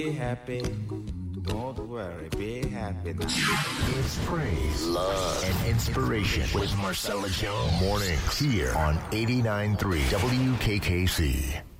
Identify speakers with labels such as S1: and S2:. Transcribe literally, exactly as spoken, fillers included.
S1: Be happy. Don't worry. Be happy now.
S2: It's praise, love, and inspiration with Marcella Jones. Mornings here on eighty-nine point three W K K C.